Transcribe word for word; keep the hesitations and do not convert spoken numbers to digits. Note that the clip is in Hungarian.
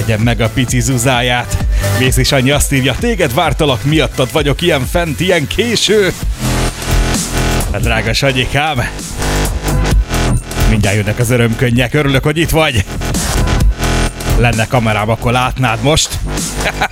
Tegyen meg a pici zuzáját. Vész is annyi azt írja, téged vártalak, miattad vagyok ilyen fent, ilyen késő. A drága Sanyikám, mindjárt jönnek az örömkönnyek, örülök, hogy itt vagy. Lenne kamerám, akkor látnád most.